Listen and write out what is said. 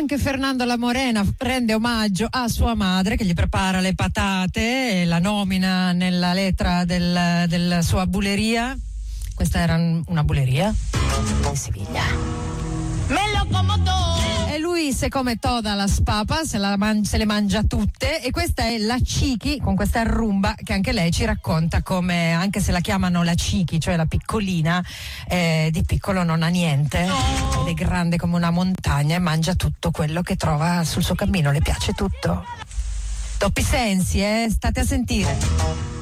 anche Fernando La Morena rende omaggio a sua madre che gli prepara le patate e la nomina nella lettera del sua buleria. Questa era una buleria di Siviglia. E lui, se come toda las papas, se le mangia tutte, e questa è la Chiqui, con questa rumba che anche lei ci racconta come, anche se la chiamano la Chiqui, cioè la piccolina, di piccolo non ha niente, ed è grande come una montagna e mangia tutto quello che trova sul suo cammino, le piace tutto. Doppi sensi, state a sentire.